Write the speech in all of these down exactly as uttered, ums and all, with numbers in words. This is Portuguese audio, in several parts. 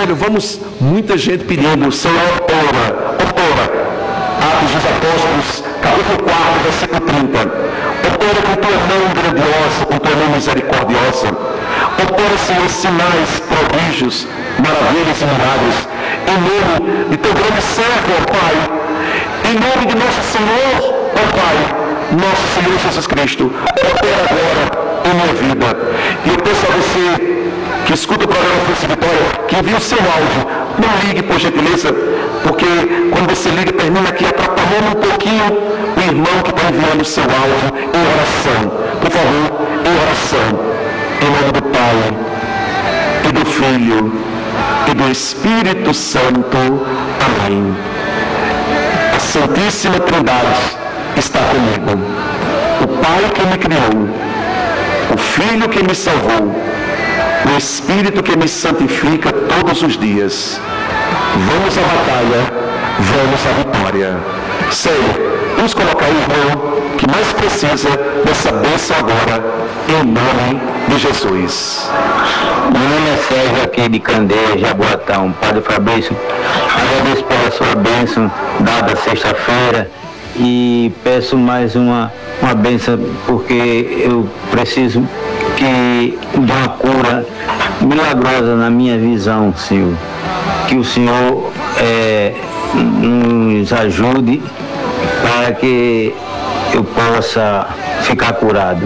Evangelho, vamos, muita gente pedindo, Senhor, ora, ora. Atos dos Apóstolos, capítulo quatro, versículo trinta. Ora com tua mão grandiosa, com tua mão misericordiosa. Ora, Senhor, sinais, prodígios, maravilhas e milagres. Em nome de teu grande servo, ó Pai. Em nome de nosso Senhor, ó Pai. Nosso Senhor Jesus Cristo. Opera agora em minha vida. E eu peço a você que escuta o programa Força e Vitória, que envie o seu áudio. Não ligue, por gentileza, porque quando você liga, termina aqui atrapalhando um pouquinho o irmão que está enviando o seu áudio em oração. Por favor, em oração. Em nome do Pai, e do Filho, e do Espírito Santo. Amém. A Santíssima Trindade está comigo. O Pai que me criou, o Filho que me salvou, o Espírito que me santifica todos os dias. Vamos à batalha, vamos à vitória. Senhor, vamos colocar o irmão que mais precisa dessa bênção agora, em nome de Jesus. Meu nome é Sérgio, aqui de Candeia, Jaboatão. Padre Fabrício, agradeço pela sua bênção dada sexta-feira e peço mais uma, uma bênção, porque eu preciso que de uma cura milagrosa na minha visão, Senhor. Que o Senhor é, nos ajude para que eu possa ficar curado.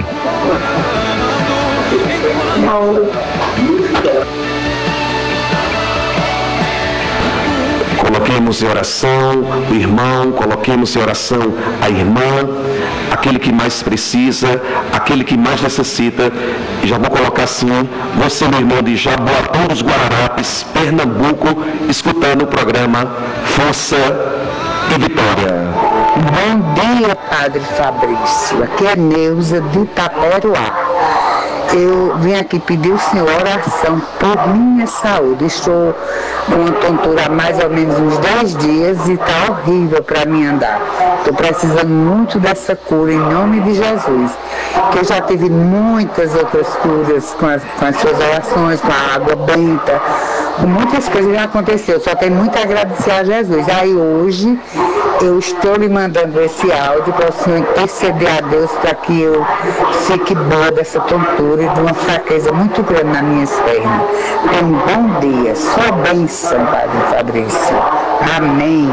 Coloquemos em oração o irmão, coloquemos em oração a irmã, aquele que mais precisa, aquele que mais necessita. E já vou colocar assim, você, meu irmão de Jaboatão dos Guararapes, Pernambuco, escutando o programa Força e Vitória. Bom dia, Padre Fabrício. Aqui é Neuza de Itaperuá. Eu vim aqui pedir ao Senhor oração por minha saúde. Estou com uma tontura há mais ou menos uns dez dias e está horrível para mim andar. Estou precisando muito dessa cura em nome de Jesus. Que eu já tive muitas outras curas com as, com as suas orações, com a água benta, com muitas coisas que já aconteceu. Só tenho muito a agradecer a Jesus. Aí hoje eu estou lhe mandando esse áudio para o Senhor interceder a Deus para que eu fique boa dessa tontura e de uma fraqueza muito grande nas minhas pernas. Tenha um bom dia. Só bênção, Padre Fabrício. Amém.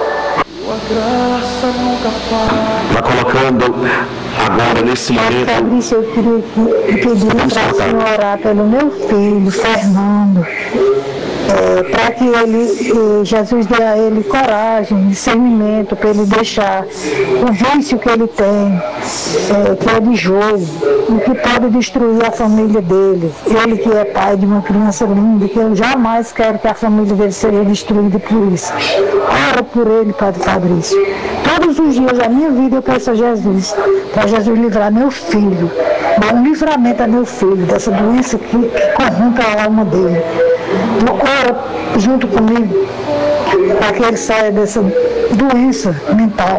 Vai colocando agora nesse momento. Fabrício, eu queria pedir para o senhor orar pelo meu filho, Fernando. É, para que ele, Jesus dê a ele coragem, discernimento, para ele deixar o vício que ele tem, é, que é de jogo, o que pode destruir a família dele. Ele que é pai de uma criança linda, que eu jamais quero que a família dele seja destruída por isso. Ora por ele, Padre Fabrício. Todos os dias da minha vida eu peço a Jesus, para Jesus livrar meu filho, dar um livramento a meu filho dessa doença que, que corrompe a alma dele. Ora junto comigo para que ele saia dessa doença mental.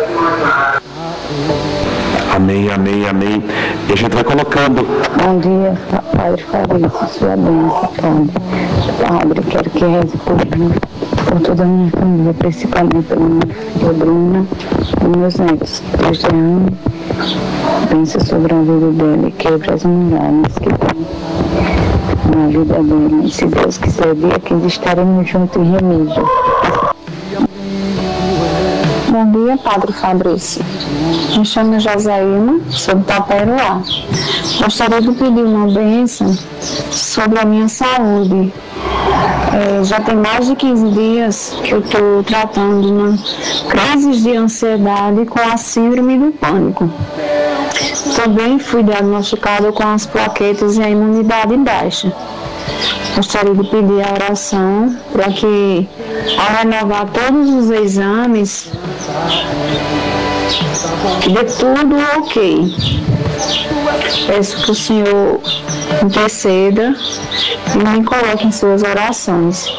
Amém, amém, amém. E a gente vai colocando. Bom dia, Padre Fabrício, sua bênção, Padre. Padre, quero que reze por mim, por toda a minha família, principalmente pela minha filha Bruna e meus netos, Cristiano. Pensa sobre a vida dele, quebra as muralhas que tem na vida dele. E se Deus quiser, dia quinze estaremos juntos em Remígio. Bom dia, Padre Fabrício. Me chamo Josaína, sou de Itaperuá. Gostaria de pedir uma bênção sobre a minha saúde. É, já tem mais de quinze dias que eu estou tratando de uma crise de ansiedade com a síndrome do pânico. Também fui diagnosticado com as plaquetas e a imunidade baixa. Gostaria de pedir a oração para que, ao renovar todos os exames, que dê tudo ok. Peço que o Senhor interceda e me coloque em suas orações.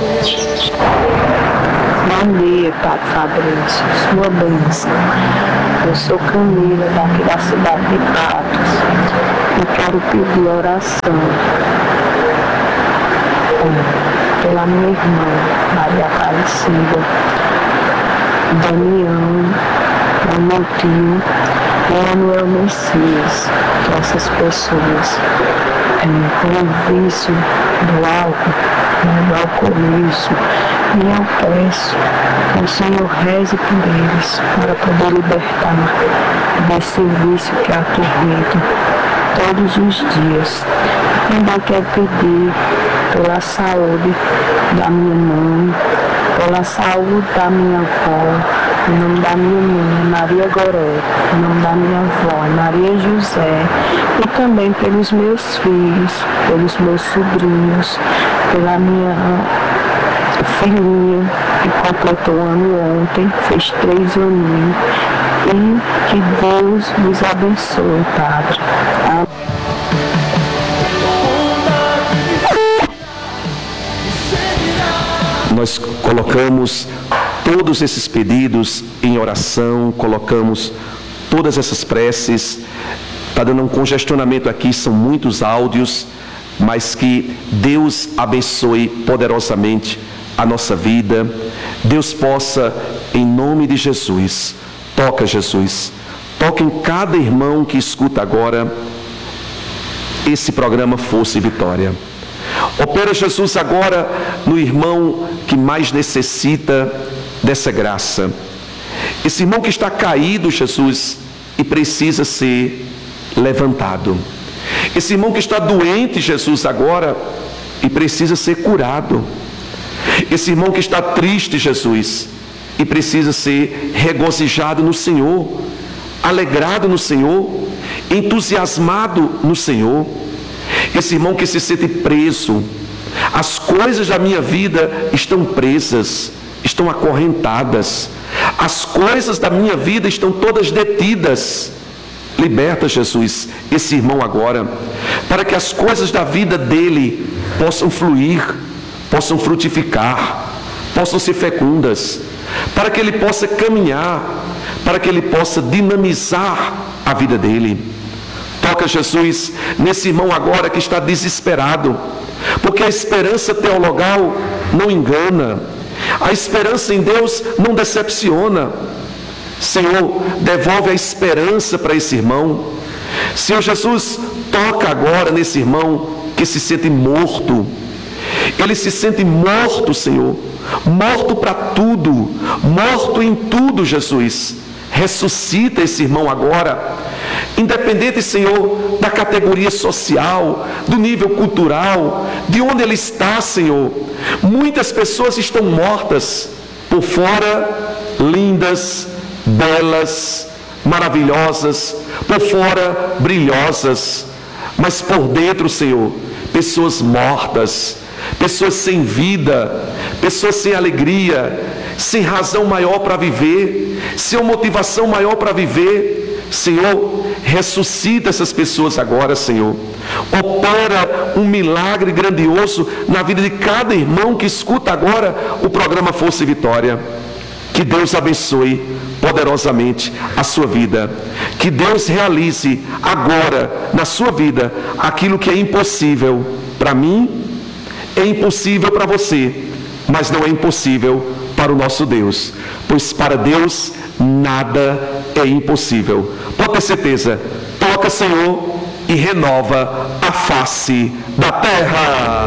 Bom dia, Padre Fabrício, sua bênção. Eu sou Camila, daqui da cidade de Patos. Eu quero pedir oração pela minha irmã, Maria Aparecida, Damião, meu tio, e Manuel Messias, que essas pessoas é, com o vício do álcool, né, do alcoolismo, e eu peço que o Senhor reze por eles para poder libertar desse vício que atormenta todos os dias. Também quero pedir pela saúde da minha mãe, pela saúde da minha avó, em nome da minha mãe, Maria Goré, em nome da minha avó, Maria José, e também pelos meus filhos, pelos meus sobrinhos, pela minha filhinha, que completou o ano ontem, fez três aninhos, e que Deus nos abençoe, Padre. Amém. Nós colocamos todos esses pedidos em oração, colocamos todas essas preces. Está dando um congestionamento aqui, são muitos áudios, mas que Deus abençoe poderosamente a nossa vida. Deus possa, em nome de Jesus, toca Jesus, toca em cada irmão que escuta agora esse programa Força e Vitória. Opera Jesus agora no irmão que mais necessita dessa graça. Esse irmão que está caído, Jesus, e precisa ser levantado. Esse irmão que está doente, Jesus, agora, e precisa ser curado. Esse irmão que está triste, Jesus, e precisa ser regozijado no Senhor, alegrado no Senhor, entusiasmado no Senhor. Esse irmão que se sente preso, as coisas da minha vida estão presas, estão acorrentadas, as coisas da minha vida estão todas detidas. Liberta, Jesus, esse irmão agora, para que as coisas da vida dele possam fluir, possam frutificar, possam ser fecundas, para que ele possa caminhar, para que ele possa dinamizar a vida dele. Toca, Jesus, nesse irmão agora que está desesperado, porque a esperança teologal não engana, a esperança em Deus não decepciona. Senhor, devolve a esperança para esse irmão. Senhor Jesus, toca agora nesse irmão que se sente morto. Ele se sente morto, Senhor, morto para tudo, morto em tudo, Jesus. Ressuscita esse irmão agora, independente, Senhor, da categoria social, do nível cultural, de onde ele está, Senhor. Muitas pessoas estão mortas, por fora lindas, belas, maravilhosas, por fora brilhosas, mas por dentro, Senhor, pessoas mortas, pessoas sem vida, pessoas sem alegria, sem razão maior para viver, sem motivação maior para viver. Senhor, ressuscita essas pessoas agora, Senhor. Opera um milagre grandioso na vida de cada irmão que escuta agora o programa Força e Vitória. Que Deus abençoe poderosamente a sua vida. Que Deus realize agora na sua vida aquilo que é impossível para mim, é impossível para você, mas não é impossível para o nosso Deus, pois para Deus nada é impossível. Pode ter certeza, toca, Senhor, e renova a face da terra.